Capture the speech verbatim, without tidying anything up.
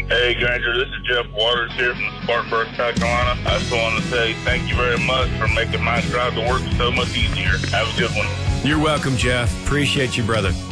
Hey, Granger, this is Jeff Waters here from Spartanburg, South Carolina. I just want to say thank you very much for making my drive to work so much easier. Have a good one. You're welcome, Jeff. Appreciate you, brother.